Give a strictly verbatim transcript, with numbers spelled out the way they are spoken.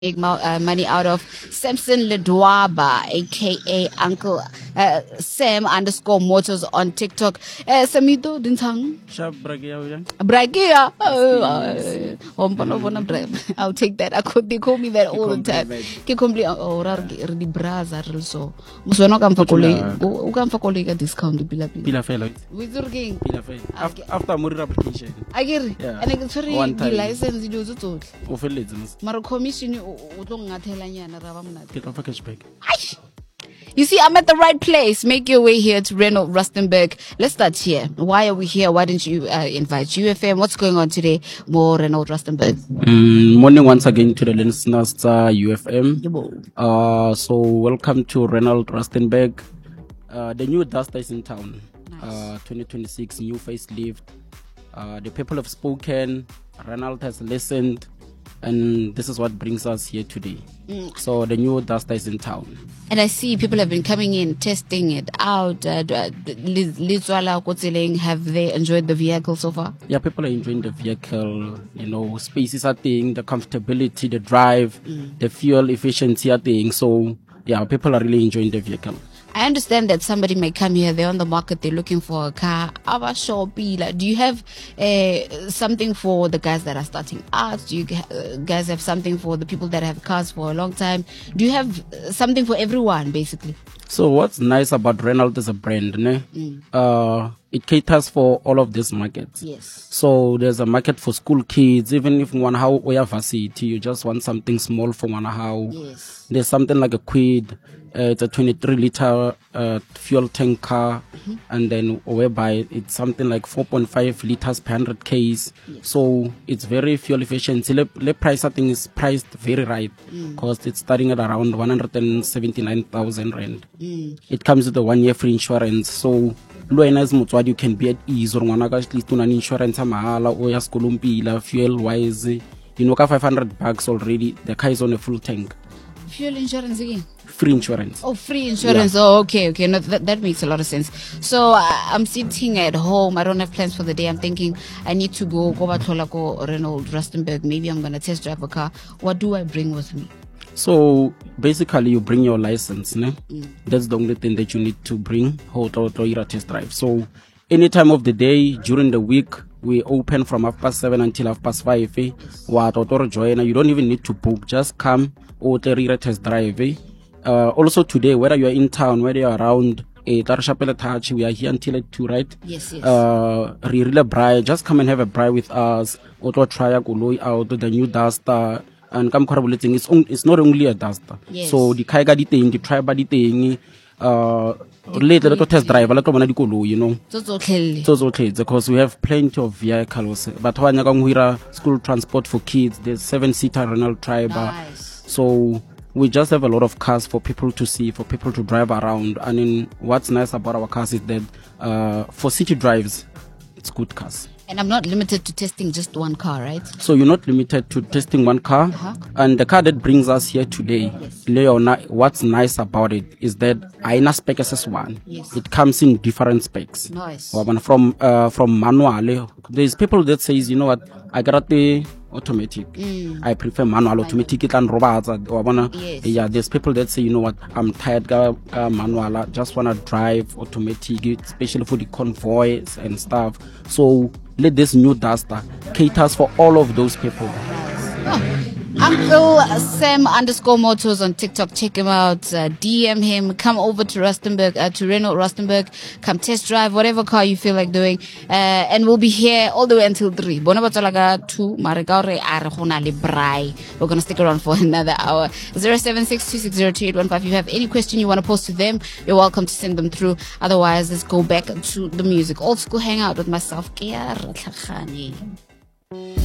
make mo- uh, money out of Samson Ledwaba, aka Uncle uh, Sam underscore Motors on TikTok. Uh, Samito Dintang. Sharp Bragia. Bragia. I'll take that. I could, they call me that all the time. Ke complete oh rar di braza so. Musona kam fa koloi. O kam fa koloi ka discount bila bila. Pila fela. With your game. Pila fela. After after muri application. Agere. And I get sorry the license di zo tsotle. O feletse. Mara commission o tlo ngathela nyana ra ba mona. Ke tlo fa cashback. You see, I'm at the right place. Make your way here to Reynold Rustenburg. Let's start here. Why are we here? Why didn't you uh, invite U F M? What's going on today? More Reynold Rustenburg. Mm, morning once again to the listeners, uh, U F M. Uh, so welcome to Reynold Rustenburg. Uh, the new Duster is in town. Nice. Uh, twenty twenty-six new facelift. Uh, the people have spoken. Reynold has listened. And this is what brings us here today. Mm. So the new Duster is in town. And I see people have been coming in, testing it out. Uh, have they enjoyed the vehicle so far? Yeah, people are enjoying the vehicle. You know, spaces are thing, the comfortability, the drive, mm. the fuel efficiency are thing. So yeah, people are really enjoying the vehicle. I understand that somebody may come here, they're on the market, they're looking for a car. Do you have uh, something for the guys that are starting out? Do you uh, guys have something for the people that have cars for a long time? Do you have something for everyone, basically? So what's nice about Reynold as a brand, ne? Mm. Uh, it caters for all of these markets. Yes. So there's a market for school kids, even if one how we have varsity, you just want something small for one how. Yes. There's something like a Quid, uh, it's a twenty-three liter uh, fuel tank car, mm-hmm. and then whereby it's something like four point five liters per one hundred k's. Yes. So it's very fuel efficient. The, the price I think is priced very right because mm. it's starting at around one hundred seventy-nine thousand rand. Mm. It comes with a one year free insurance. So you can be at ease or one at least an insurance or fuel wise. You know, five hundred bucks already. The car is on a full tank. Fuel insurance again? Free insurance. Oh, free insurance. Yeah. Oh, okay, okay. No, that, that makes a lot of sense. So uh, I'm sitting at home. I don't have plans for the day. I'm thinking I need to go go back to Reynold Rustenburg. Maybe I'm going to test drive a car. What do I bring with me? So basically, you bring your license. Ne? Mm. That's the only thing that you need to bring to test drive. So any time of the day, during the week, we open from half past seven until half past five. Eh? You don't even need to book. Just come or test drive. Eh? Uh, also today, whether you are in town, whether you are around a touch, we are here until at two, right? Yes, yes. Uh, really bright. Just come and have a bright with us. Or try out the new Duster. And come it's, it's not only a Duster. Yes. So the Kaiga di thing, the tribe di thing, uh, later to test drive, a lot of you know. So okay. So okay, because we have plenty of vehicles. But when you school transport for kids, there's seven seater Reynold Tribe. Nice. So we just have a lot of cars for people to see, for people to drive around. And then what's nice about our cars is that uh, for city drives, it's good cars. And I'm not limited to testing just one car, right? So you're not limited to testing one car. Uh-huh. And the car that brings us here today, yes. Leona, what's nice about it is that Aina spec S S one. Yes. It comes in different specs. Nice. From uh, from manual. There's people that says, you know what, I got the automatic. Mm. I prefer manual. Automatic it and robots. Yes. Yeah, there's people that say, you know what, I'm tired of uh, manual. I just want to drive automatic, especially for the convoys and stuff. So let this new Duster caters for all of those people. Oh. Uncle Sam underscore Motors on TikTok. Check him out. Uh, D M him. Come over to Rustenburg, uh, to Reynold Rustenburg. Come test drive whatever car you feel like doing. Uh, and we'll be here all the way until three. We're going to stick around for another hour. zero seven six two six zero two eight one five. If you have any question you want to post to them, you're welcome to send them through. Otherwise, let's go back to the music. Old school hangout with myself.